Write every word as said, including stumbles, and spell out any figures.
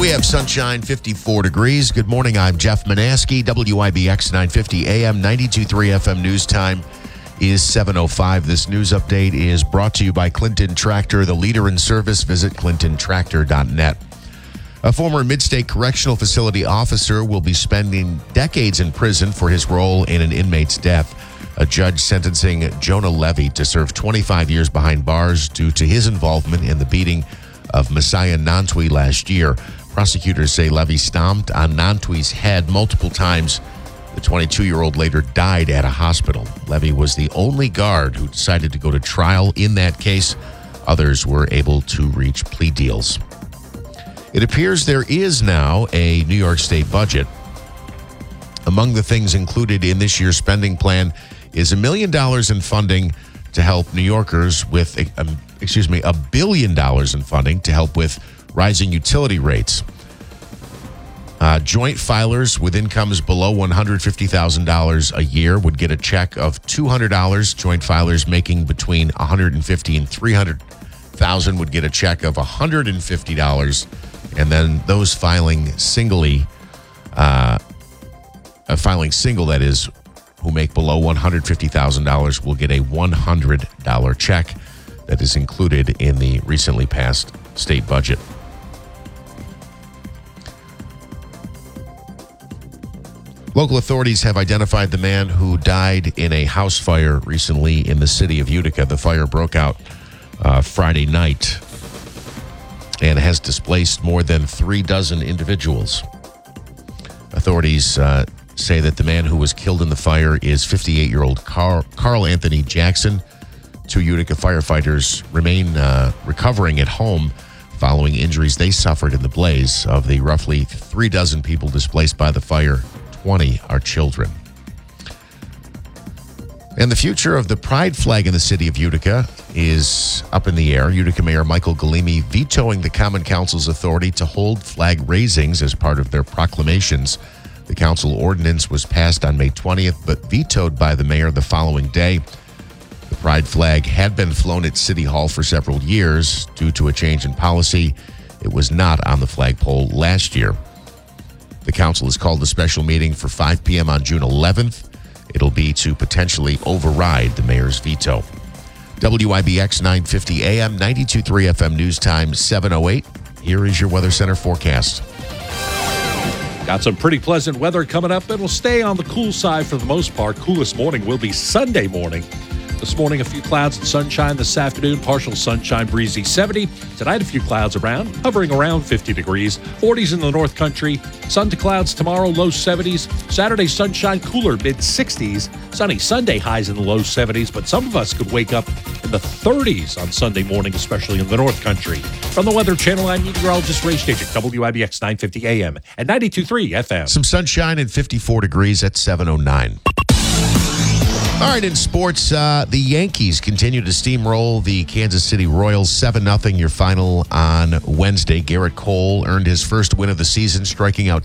We have sunshine, fifty-four degrees. Good morning. I'm Jeff Manaski, W I B X nine fifty A M, ninety-two point three F M. News time is seven oh five. This news update is brought to you by Clinton Tractor, the leader in service. Visit clinton tractor dot net. A former Midstate Correctional Facility officer will be spending decades in prison for his role in an inmate's death. A judge sentencing Jonah Levy to serve twenty-five years behind bars due to his involvement in the beating of Messiah Nantwi last year. Prosecutors say Levy stomped on Nantwi's head multiple times. The twenty-two-year-old later died at a hospital. Levy was the only guard who decided to go to trial in that case. Others were able to reach plea deals. It appears there is now a New York State budget. Among the things included in this year's spending plan is a million dollars in funding to help New Yorkers with, um, excuse me, a billion dollars in funding to help with rising utility rates. Uh, joint filers with incomes below one hundred fifty thousand dollars a year would get a check of two hundred dollars. Joint filers making between one hundred fifty thousand dollars and three hundred thousand dollars would get a check of one hundred fifty dollars. And then those filing singly, uh, uh, filing single, that is, who make below one hundred fifty thousand dollars will get a one hundred dollars check that is included in the recently passed state budget. Local authorities have identified the man who died in a house fire recently in the city of Utica. The fire broke out uh, Friday night and has displaced more than three dozen individuals. Authorities uh, say that the man who was killed in the fire is fifty-eight-year-old Carl, Carl Anthony Jackson. Two Utica firefighters remain uh, recovering at home following injuries they suffered in the blaze. Of the roughly three dozen people displaced by the fire, twenty are children. And the future of the pride flag in the city of Utica is up in the air. Utica Mayor Michael Galimi vetoing the Common Council's authority to hold flag raisings as part of their proclamations. The council ordinance was passed on May twentieth, but vetoed by the mayor the following day. The pride flag had been flown at City Hall for several years. Due to a change in policy, it was not on the flagpole last year. The council has called a special meeting for five p.m. on June eleventh. It'll be to potentially override the mayor's veto. W I B X nine fifty A M, ninety-two point three F M News Time, seven oh eight. Here is your Weather Center forecast. Got some pretty pleasant weather coming up. It'll stay on the cool side for the most part. Coolest morning will be Sunday morning. This morning, a few clouds and sunshine. This afternoon, partial sunshine, breezy seventy. Tonight, a few clouds around, hovering around fifty degrees. forties in the North Country. Sun to clouds tomorrow, low seventies. Saturday, sunshine, cooler, mid sixties. Sunny Sunday, highs in the low seventies. But some of us could wake up in the thirties on Sunday morning, especially in the North Country. From the Weather Channel, I'm meteorologist Ray Station, W I B X nine fifty A M and ninety-two point three F M. Some sunshine and fifty-four degrees at seven oh nine. All right, in sports, uh, the Yankees continue to steamroll the Kansas City Royals seven nothing, your final on Wednesday. Garrett Cole earned his first win of the season, striking out